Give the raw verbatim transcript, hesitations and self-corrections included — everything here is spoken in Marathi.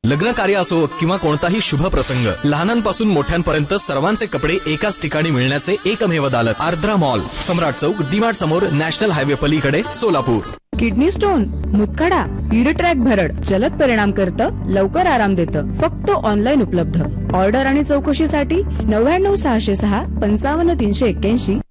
लग्न कार्य असो किंवा कोणताही शुभ प्रसंग, लहानांपासून मोठ्यांपर्यंत सर्वांचे कपडे एकाच ठिकाणी मिळण्याचे एकमेव दालत आर्द्रा मॉल, सम्राट चौक, डीमार्ट समोर, नॅशनल हायवे पलीकडे, सोलापूर. किडनी स्टोन, मुतखडा, युरिट्रॅक भरड जलद परिणाम करतं, लवकर आराम देतं. फक्त ऑनलाईन उपलब्ध. ऑर्डर आणि चौकशीसाठी नव्याण्णव सहाशे सहा पंचावन्न तीनशे एक्क्याऐंशी